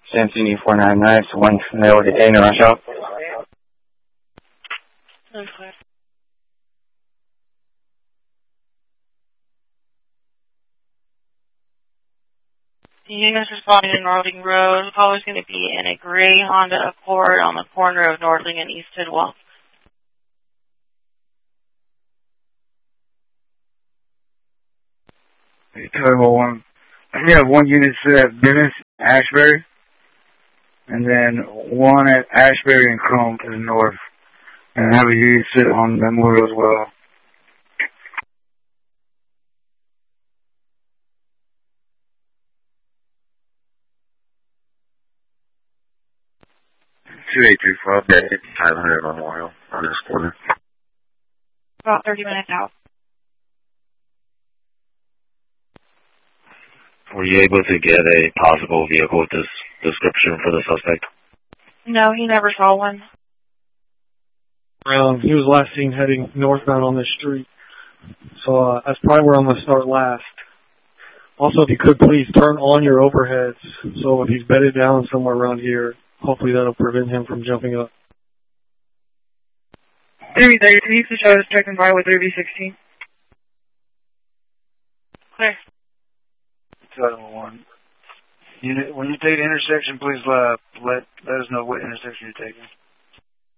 Santini 499, so 1 male detained in rush out. Okay. The unit's responding to Nordling Road. The caller's going to be in a gray Honda Accord on the corner of Nordling and East Tidwell. Total one. We have 1 unit set at Venice, Ashbury, and then 1 at Ashbury and Chrome to the north, and have a unit sit on Memorial as well. (2835) dead 500 Memorial on this corner. About 30 minutes out. Were you able to get a possible vehicle description for the suspect? No, he never saw one. He was last seen heading northbound on this street. So that's probably where I'm going to start last. Also, if you could please turn on your overheads. So if he's bedded down somewhere around here, hopefully that'll prevent him from jumping up. 333, the shot is checking by with 3V16. Clear. Total 1. Unit, when you take the intersection, please let us know what intersection you're taking.